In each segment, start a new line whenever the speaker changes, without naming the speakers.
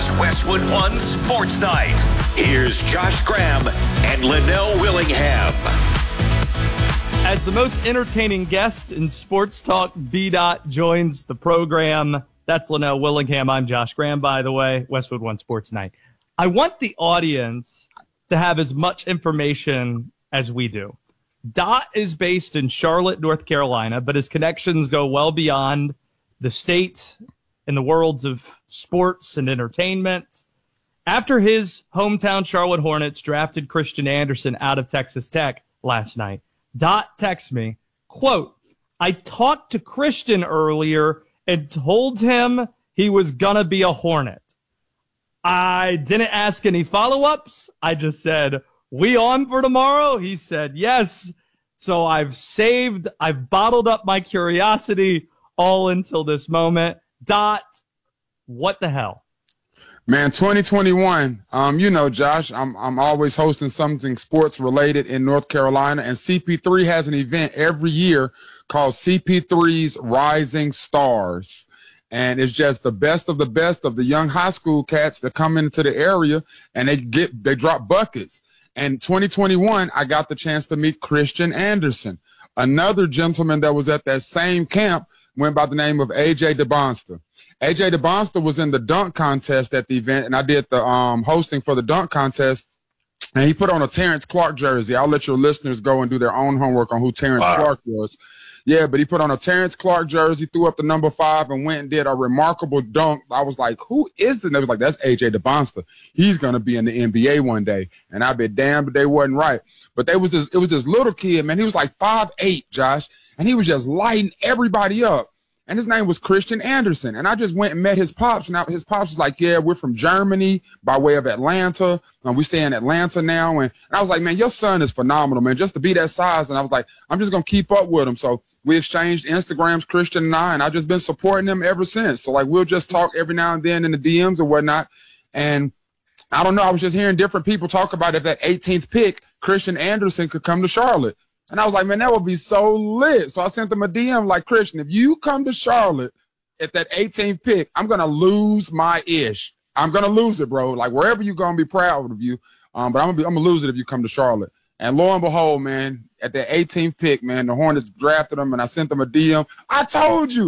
is Westwood One Sports Night. Here's Josh Graham and Linnell Willingham.
As the most entertaining guest in sports talk, B-Dot joins the program. That's Linnell Willingham. I'm Josh Graham, by the way. Westwood One Sports Night. I want the audience to have as much information as we do. Dot is based in Charlotte, North Carolina, but his connections go well beyond the state in the worlds of sports and entertainment. After his hometown Charlotte Hornets drafted Christian Anderson out of Texas Tech last night, Dot texts me, quote, "I talked to Christian earlier and told him he was going to be a Hornet. I didn't ask any follow-ups. I just said, we on for tomorrow?" He said, yes. So I've bottled up my curiosity all until this moment. Dot, what the hell?
Man, 2021, Josh, I'm always hosting something sports related in North Carolina, and CP3 has an event every year called CP3's Rising Stars. And it's just the best of the young high school cats that come into the area, and they drop buckets. And 2021, I got the chance to meet Christian Anderson. Another gentleman that was at that same camp went by the name of AJ DeBonster. AJ DeBonster was in the dunk contest at the event, and I did the hosting for the dunk contest, and he put on a Terrence Clark jersey. I'll let your listeners go and do their own homework on who Terrence Clark was. Yeah, but he put on a Terrence Clark jersey, threw up the number 5, and went and did a remarkable dunk. I was like, who is this? And they was like, that's AJ DeBonster. He's going to be in the NBA one day. And I'd be damned if they wasn't right. But it was this little kid, man. He was like 5'8", Josh, and he was just lighting everybody up. And his name was Christian Anderson. And I just went and met his pops. And his pops was like, yeah, we're from Germany by way of Atlanta. We stay in Atlanta now. And I was like, man, your son is phenomenal, man, just to be that size. And I was like, I'm just going to keep up with him. So we exchanged Instagrams, Christian and I've just been supporting him ever since. So, like, we'll just talk every now and then in the DMs or whatnot. And I don't know, I was just hearing different people talk about if that 18th pick, Christian Anderson, could come to Charlotte. And I was like, man, that would be so lit. So I sent them a DM like, Christian, if you come to Charlotte at that 18th pick, I'm going to lose my ish. I'm going to lose it, bro. Like, wherever you're going to be proud of you. But I'm going to lose it if you come to Charlotte. And lo and behold, man, at the 18th pick, man, the Hornets drafted him, and I sent them a DM. I told you.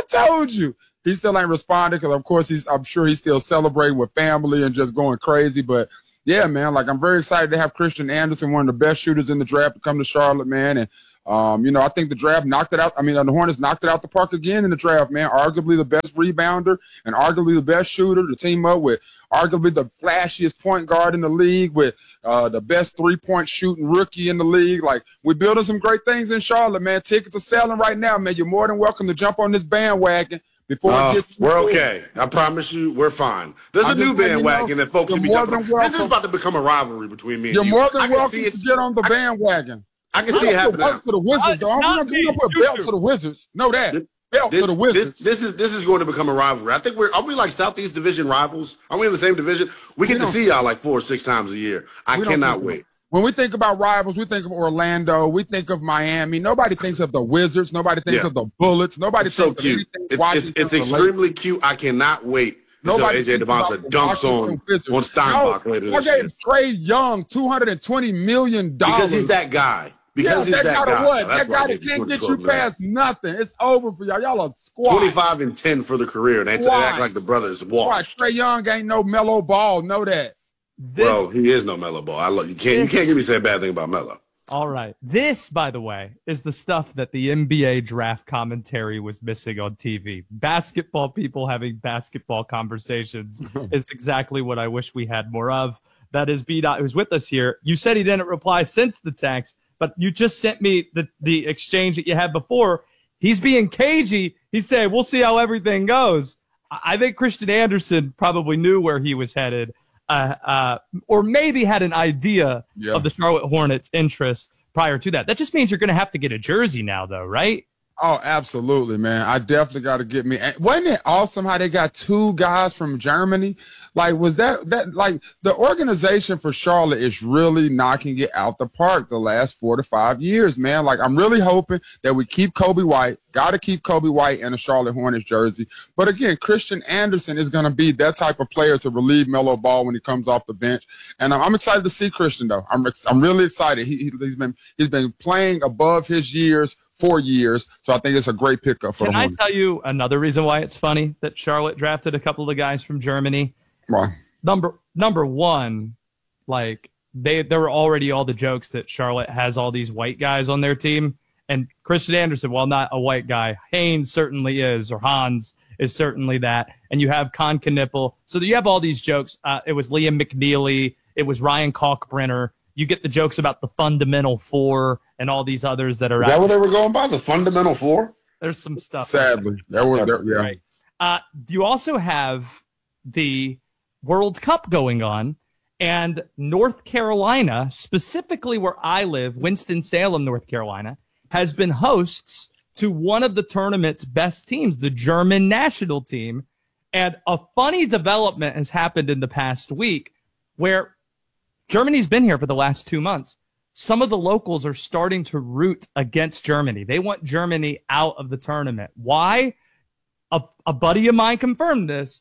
He still ain't responded because, of course, I'm sure he's still celebrating with family and just going crazy. But, yeah, man, like, I'm very excited to have Christian Anderson, one of the best shooters in the draft, to come to Charlotte, man. And, I think the draft knocked it out. I mean, the Hornets knocked it out the park again in the draft, man. Arguably the best rebounder and arguably the best shooter to team up with arguably the flashiest point guard in the league with the best three-point shooting rookie in the league. Like, we're building some great things in Charlotte, man. Tickets are selling right now, man. You're more than welcome to jump on this bandwagon before it gets
we're okay. I promise you, we're fine. There's a new bandwagon that folks should be jumping on. This is about to become a rivalry between me and you.
You're more than welcome to get on the bandwagon.
I can see it happening.
To the Wizards, though. I'm not going to put a belt to the Wizards. Know that. Belt to the Wizards.
This is going to become a rivalry. I think are we like Southeast Division rivals? Are we in the same division? We get to see y'all like 4 or 6 times a year. I cannot wait.
When we think about rivals, we think of Orlando. We think of Miami. Nobody thinks of the Wizards. Nobody thinks of the Bullets. Nobody thinks of anything.
It's extremely cute. I cannot wait. Nobody AJ DeBonster dunks on Steinbach later this year.
I gave Trae Young $220 million.
Because he's that guy. Because he's that guy.
What? That guy that can't get you past nothing. It's over for y'all. Y'all are squad.
25-10 for the career. They act like the brothers washed.
Trae Young ain't no Melo Ball. Know that.
Bro, he is no Melo Ball. You can't get me to say a bad thing about Melo.
All right. This, by the way, is the stuff that the NBA draft commentary was missing on TV. Basketball people having basketball conversations is exactly what I wish we had more of. That is B-Dot, who's with us here. You said he didn't reply since the text, but you just sent me the exchange that you had before. He's being cagey. He's saying, we'll see how everything goes. I think Christian Anderson probably knew where he was headed, or maybe had an idea of the Charlotte Hornets' interest prior to that. That just means you're going to have to get a jersey now, though, right?
Oh, absolutely, man. I definitely got to get me. Wasn't it awesome how they got 2 guys from Germany? Like, was that like the organization for Charlotte is really knocking it out the park the last 4 to 5 years, man. Like, I'm really hoping that we keep Kobe White. Got to keep Kobe White in a Charlotte Hornets jersey. But again, Christian Anderson is going to be that type of player to relieve Melo Ball when he comes off the bench. And I'm excited to see Christian, though. I'm really excited. He's been playing above his years. 4 years, so I think it's a great pickup for the Hornets.
Can I tell you another reason why it's funny that Charlotte drafted a couple of guys from Germany?
Why?
Number one, like there were already all the jokes that Charlotte has all these white guys on their team, and Christian Anderson, while not a white guy, Haynes certainly is, or Hans is certainly that, and you have Con Knippel, so you have all these jokes. It was Liam McNeely, it was Ryan Kalkbrenner. You get the jokes about the Fundamental Four and all these others that are.
Is that what they were going by? The Fundamental Four?
There's some stuff.
Sadly, yeah.
Right. You also have the World Cup going on, and North Carolina, specifically where I live, Winston-Salem, North Carolina, has been hosts to one of the tournament's best teams, the German national team. And a funny development has happened in the past week where Germany's been here for the last 2 months. Some of the locals are starting to root against Germany. They want Germany out of the tournament. Why? A buddy of mine confirmed this.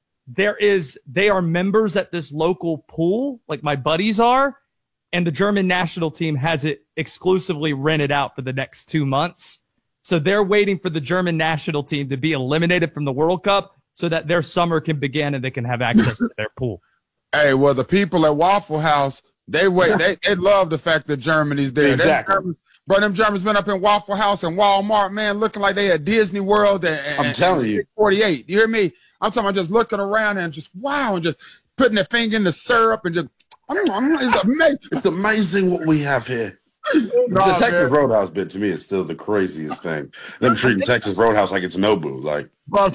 They are members at this local pool, like my buddies are, and the German national team has it exclusively rented out for the next 2 months. So they're waiting for the German national team to be eliminated from the World Cup so that their summer can begin and they can have access to their pool.
Hey, well, the people at Waffle House, they wait. They love the fact that Germany's there.
Exactly.
Bro, them Germans been up in Waffle House and Walmart, man, looking like they at Disney World and
I'm telling you.
48. You hear me? I'm talking about just looking around and just wow, and just putting their finger in the syrup and just it's amazing.
It's amazing what we have here. The Texas Roadhouse bit to me is still the craziest thing. Them treating Texas Roadhouse like it's Nobu, like.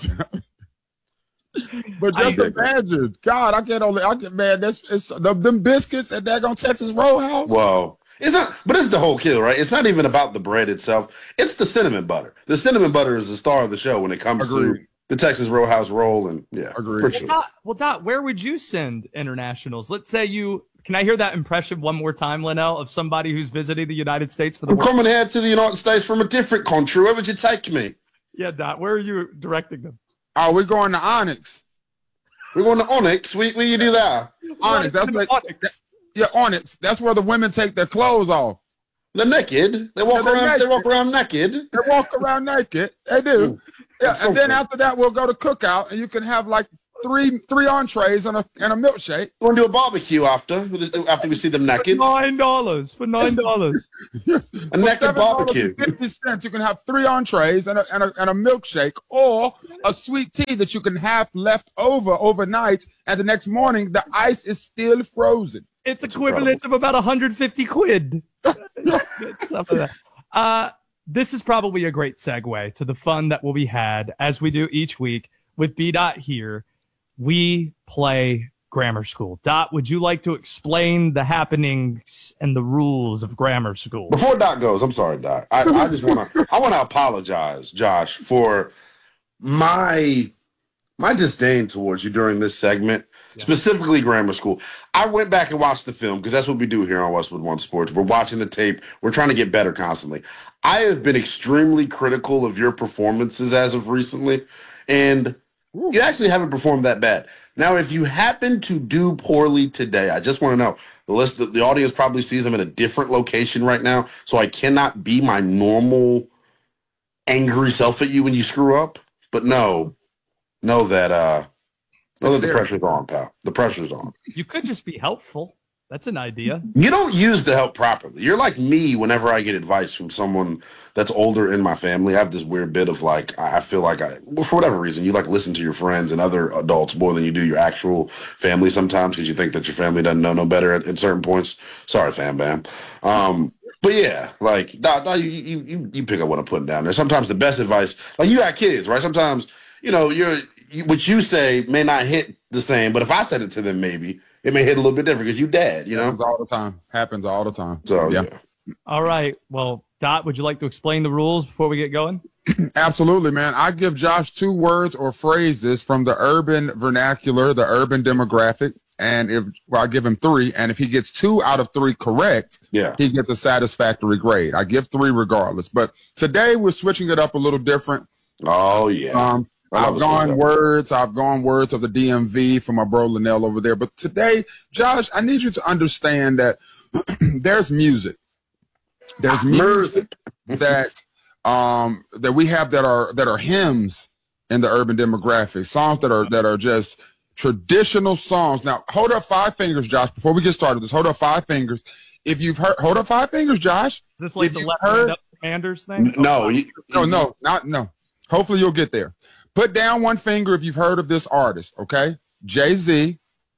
But just imagine, God, I can, man, it's them biscuits at daggone Texas Roadhouse.
Whoa. It's not, but it's the whole kill, right? It's not even about the bread itself. It's the cinnamon butter. The cinnamon butter is the star of the show when it comes to the Texas Roadhouse roll, and yeah, for sure.
Well, Dot, where would you send internationals? Let's say can I hear that impression one more time, Linnell, of somebody who's visiting the United States for the
I'm coming here to the United States from a different country. Where would you take me?
Yeah, Dot, where are you directing them?
Oh, we're going to Onyx.
We're going to Onyx. Where you do that?
Onyx. Yeah, Onyx. That's where the women take their clothes off.
They're naked. They walk around. Naked. They walk around naked.
They walk around naked. They do. Ooh, yeah, and then after that, we'll go to Cookout, and you can have like three entrees and a milkshake.
We're gonna do a barbecue after we see them naked.
$9 for $9.
Yes,
a naked barbecue.
50 cents. You can have 3 entrees and a milkshake, or a sweet tea that you can have left over overnight, and the next morning the ice is still frozen.
It's equivalent of about 150 quid. Some of that. This is probably a great segue to the fun that will be had as we do each week with B. Dot here. We play grammar school. Dot, would you like to explain the happenings and the rules of grammar school?
Before Dot goes, I'm sorry, Dot. I just want to apologize, Josh, for my disdain towards you during this segment, specifically grammar school. I went back and watched the film because that's what we do here on Westwood One Sports. We're watching the tape. We're trying to get better constantly. I have been extremely critical of your performances as of recently, and you actually haven't performed that bad. Now, if you happen to do poorly today, I just want to know, the audience probably sees them in a different location right now, so I cannot be my normal angry self at you when you screw up. But know that the pressure's on, pal. The pressure's on.
You could just be helpful. That's an idea.
You don't use the help properly. You're like me whenever I get advice from someone that's older in my family. I have this weird bit of like, I feel like for whatever reason, you like listen to your friends and other adults more than you do your actual family sometimes because you think that your family doesn't know no better at certain points. Sorry, fam bam. But yeah, like, you pick up what I'm putting down there. Sometimes the best advice, like you got kids, right? Sometimes, what you say may not hit the same, but if I said it to them, maybe it may hit a little bit different because you dad,
Happens all the time. So,
yeah.
All right. Well, Dot, would you like to explain the rules before we get going?
Absolutely, man. I give Josh 2 words or phrases from the urban vernacular, the urban demographic, and I give him 3, and if he gets 2 out of 3 correct, he gets a satisfactory grade. I give 3 regardless. But today we're switching it up a little different.
Oh yeah.
I've gone words of the DMV for my bro Linnell over there. But today, Josh, I need you to understand that there's music. There's music that we have that are hymns in the urban demographic, songs that are just traditional songs. Now, hold up 5 fingers, Josh, before we get started. Hold up 5 fingers. If you've heard, hold up 5 fingers, Josh.
Is this like the left hand up Commanders thing?
No.
No. Hopefully you'll get there. Put down 1 finger if you've heard of this artist, okay? Jay-Z.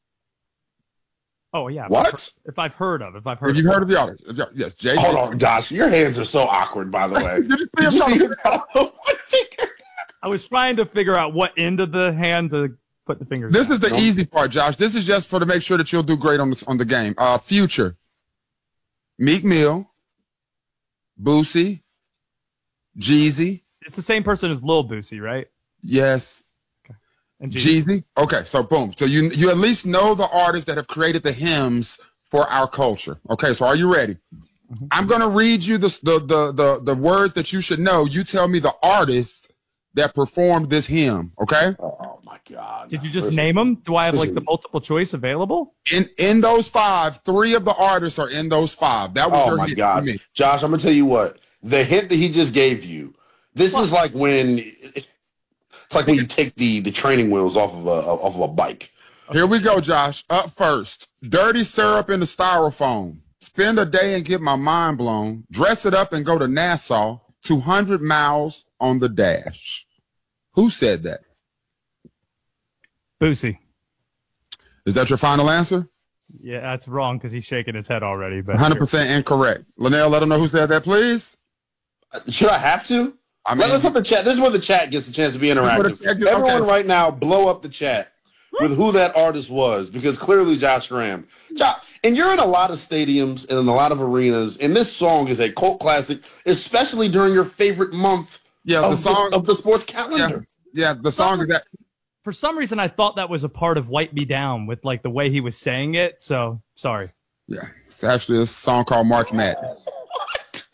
Oh, yeah.
What?
If you've heard of
the artist. Yes, Jay-Z.
Hold on, Josh. Your hands are so awkward, by the way.
Did you see
I was trying to figure out what end of the hand to put the fingers
This
down.
is the easy part, Josh. This is just to make sure that you'll do great on the game. Future. Meek Mill. Boosie. Jeezy.
It's the same person as Lil Boosie, right?
Yes.
Okay. And
Jeezy. Okay, so boom. So you at least know the artists that have created the hymns for our culture. Okay, so are you ready? Mm-hmm. I'm gonna read you the words that you should know. You tell me the artist that performed this hymn. Okay.
Oh my God.
Did you just name them? Do I have like the multiple choice available?
In those 5, 3 of the artists are in those 5. That was your hint for me.
Josh, I'm gonna tell you what. The hint that he just gave you. This is like when you take the training wheels off of a bike.
Here we go, Josh. Up first, dirty syrup in the styrofoam. Spend a day and get my mind blown. Dress it up and go to Nassau. 200 miles on the dash. Who said that?
Boosie.
Is that your final answer?
Yeah, that's wrong because he's shaking his head already. But
100% incorrect. Linnell, let him know who said that, please.
Should I have to?
I mean,
let's put the chat. This is where the chat gets a chance to be interactive. Everyone right now, blow up the chat with who that artist was, because clearly Josh Graham. And you're in a lot of stadiums and in a lot of arenas, and this song is a cult classic, especially during your favorite month of the sports calendar.
Yeah, the song is that.
For some reason, I thought that was a part of Wipe Me Down with like the way he was saying it. So sorry.
Yeah, it's actually a song called March Madness.
What?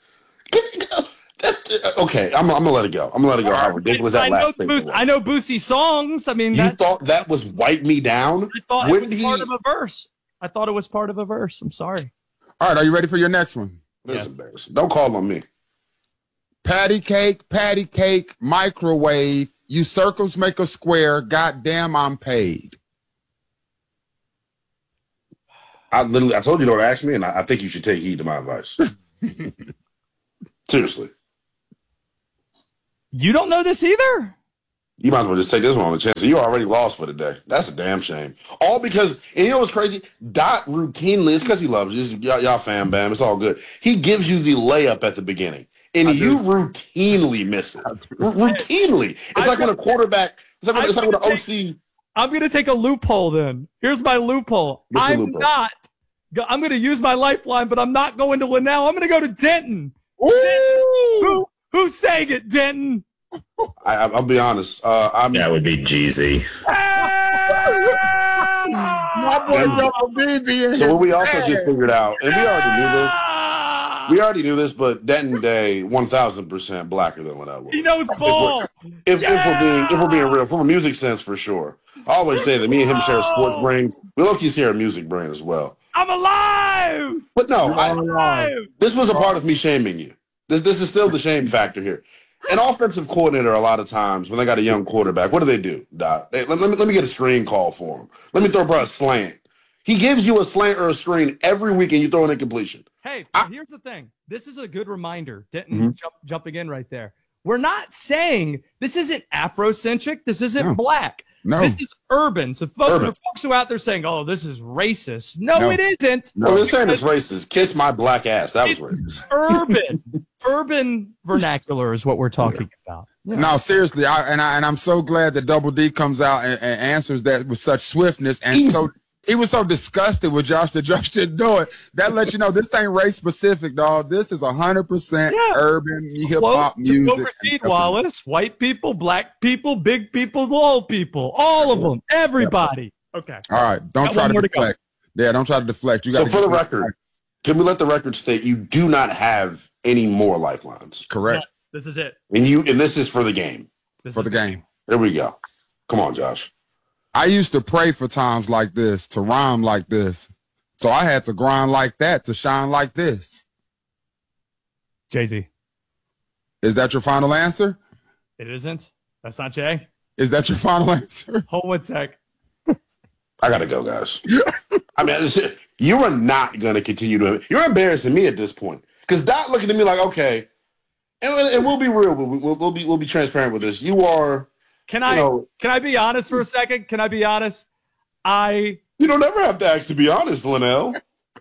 Okay, I'm gonna let it go. I'm gonna let it go. How ridiculous that last thing was.
I know Boosie songs. I mean,
you thought that was "Wipe Me Down"?
I thought it was part of a verse. I thought it was part of a verse. I'm sorry.
All right, are you ready for your next one?
That's embarrassing. Don't call on me.
Patty cake, microwave. You circles make a square. Goddamn, I'm paid.
I told you don't ask me, and I think you should take heed to my advice. Seriously.
You don't know this either?
You might as well just take this one on the chance. So you already lost for the day. That's a damn shame. All because, and you know what's crazy? Dot routinely, it's because he loves you. Y'all fan bam. It's all good. He gives you the layup at the beginning, and you routinely miss it. Routinely. It's like when a quarterback, it's like when an OC.
I'm going to take a loophole then. Here's my loophole. I'm going to use my lifeline, but I'm not going to Linnell. I'm going to go to Denton. Denton. Who sang it, Denton?
I'll be honest.
That would be Jeezy.
So what we also just figured out, and we already knew this, but Denton Day 1,000% blacker than Linnell was.
He knows ball.
If we're being real, from a music sense, for sure. I always say that me and him share a sports brain. We low-key share a music brain as well.
I'm alive.
But no, this was a part of me shaming you. This is still the shame factor here. An offensive coordinator, a lot of times, when they got a young quarterback, what do? Dot. Let me get a screen call for him. Let me throw a slant. He gives you a slant or a screen every week, and you throw an incompletion.
Hey, here's the thing. This is a good reminder. Denton jumping in right there. We're not saying this isn't Afrocentric. This isn't black.
No.
This is urban. So folks who are out there saying, oh, this is racist. No, it isn't.
No, they're saying it's racist. Kiss my black ass. That was racist.
Urban. Urban vernacular is what we're talking about.
Yeah. No, seriously. I'm so glad that Double D comes out and answers that with such swiftness and He was so disgusted with Josh that Josh didn't do it. That lets you know this ain't race specific, dog. This is 100% urban hip hop music.
Quote Rasheed Wallace, white people, black people, big people, little people, all of them, everybody. Okay.
All right. Don't try to deflect. Yeah, don't try to deflect. You got.
So for the record, can we let the record state you do not have any more lifelines?
Correct.
No, this is it.
And this is for the game.
For the game.
There we go. Come on, Josh.
I used to pray for times like this, to rhyme like this. So I had to grind like that to shine like this.
Jay-Z.
Is that your final answer?
It isn't. That's not Jay.
Is that your final answer?
Hold one sec.
I got to go, guys. I mean, you are not going to continue to. You're embarrassing me at this point. Because Dot looking at me like, okay, and we'll be real. We'll be transparent with this. You are.
Can I be honest for a second? Can I be honest?
You don't ever have to actually be honest, Linnell.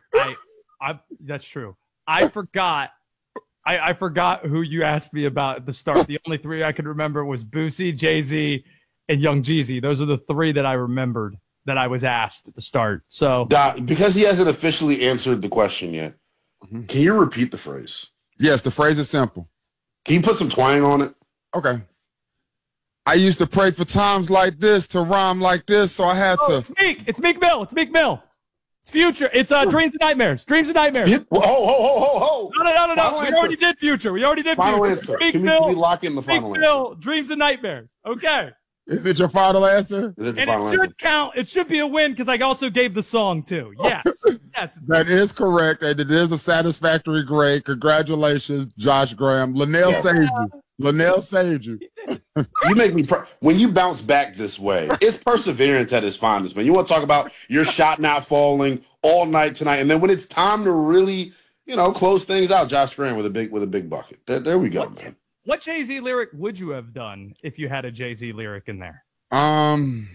That's true. I forgot. I forgot who you asked me about at the start. The only three I could remember was Boosie, Jay-Z, and Young Jeezy. Those are the three that I remembered that I was asked at the start. So,
because he hasn't officially answered the question yet, can you repeat the phrase?
Yes, the phrase is simple.
Can you put some twang on it?
Okay. I used to pray for times like this, to rhyme like this, so I had to.
It's Meek Mill. It's Meek Mill. It's Future. It's Dreams and Nightmares. Dreams and Nightmares.
Ho.
No. We already did Future.
Final answer.
Meek
Can
Mill.
we lock in the final
Meek
answer?
Mill. Dreams and Nightmares. Okay.
Is it your final answer?
And it should count. It should be a win because I also gave the song too. Yes. Yes.
That is correct, and it is a satisfactory grade. Congratulations, Josh Graham. Linnell saved you. Linnell saved you.
You make me when you bounce back this way, it's perseverance at its finest, man. You want to talk about your shot not falling all night tonight, and then when it's time to really, close things out, Josh Graham with a big bucket. There we go, man.
What Jay-Z lyric would you have done if you had a Jay-Z lyric in there?
Can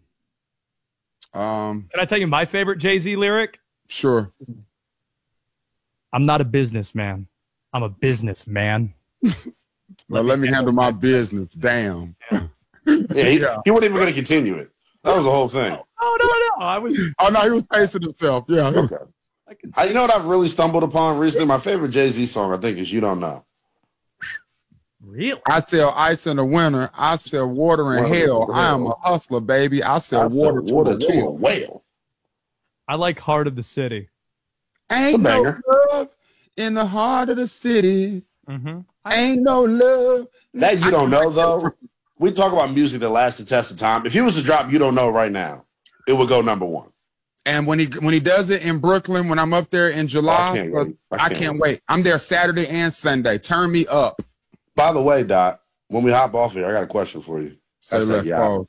I tell you my favorite Jay-Z lyric?
Sure.
I'm not a businessman. I'm a businessman.
Well, let me handle my business. Damn.
Yeah, he wasn't even going to continue it. That was the whole thing.
Oh, no.
He was pacing himself. Yeah.
Okay. You know what I've really stumbled upon recently? My favorite Jay-Z song, I think, is You Don't Know.
Really?
I sell ice in the winter. I sell water in hell. I am a hustler, baby. I sell water to a whale.
I like Heart of the City.
Ain't no love in the heart of the city.
Mm-hmm.
Ain't no love.
That You Don't Know, though. We talk about music that lasts the test of time. If he was to drop You Don't Know right now, it would go number one.
And when he does it in Brooklyn, when I'm up there in July, I can't wait. I'm there Saturday and Sunday. Turn me up.
By the way, Dot, when we hop off here, I got a question for you.
Hashtag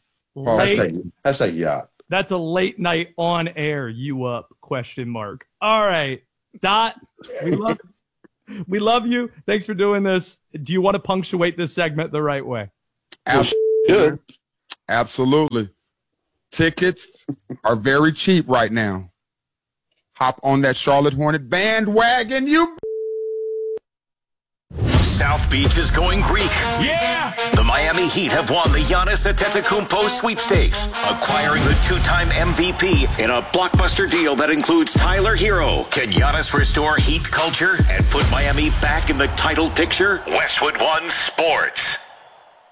yacht.
That's a late night on air. You up? ? All right, Dot. We love you. Thanks for doing this. Do you want to punctuate this segment the right way?
Absolutely. Tickets are very cheap right now. Hop on that Charlotte Hornet bandwagon, you.
South Beach is going Greek.
Yeah!
The Miami Heat have won the Giannis Antetokounmpo sweepstakes, acquiring the two-time MVP in a blockbuster deal that includes Tyler Hero. Can Giannis restore Heat culture and put Miami back in the title picture? Westwood One Sports.